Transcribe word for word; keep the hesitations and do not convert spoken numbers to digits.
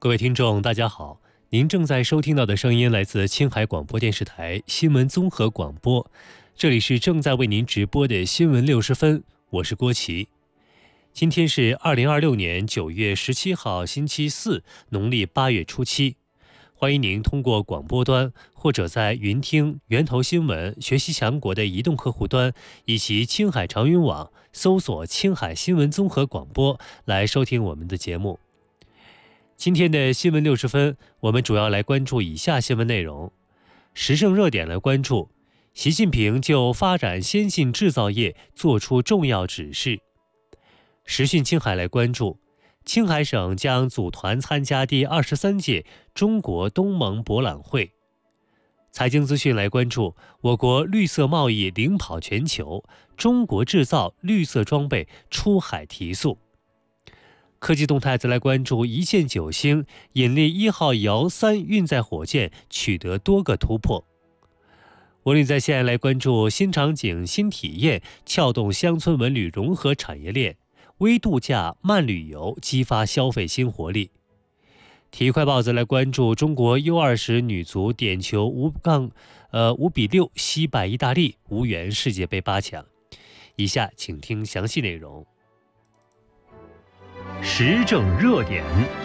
各位听众，大家好，您正在收听到的声音来自青海广播电视台新闻综合广播，这里是正在为您直播的新闻六十分，我是郭琦。今天是二零二六年九月十七号，星期四，农历八月初七。欢迎您通过广播端或者在云听、源头新闻、学习强国的移动客户端以及青海长云网搜索青海新闻综合广播来收听我们的节目。今天的新闻六十分，我们主要来关注以下新闻内容：时政热点来关注，习近平就发展先进制造业作出重要指示；时讯青海来关注，青海省将组团参加第二十三届中国东盟博览会；财经资讯来关注，我国绿色贸易领跑全球，中国制造绿色装备出海提速。科技动态则来关注一线九星引力一号遥三运载火箭取得多个突破。文旅在线来关注新场景新体验撬动乡村文旅融合产业链，微度假慢旅游激发消费新活力。体育快报则来关注中国 U 二十 女足点球五杠呃五比六惜败意大利，无缘世界杯八强。以下请听详细内容。时政热点，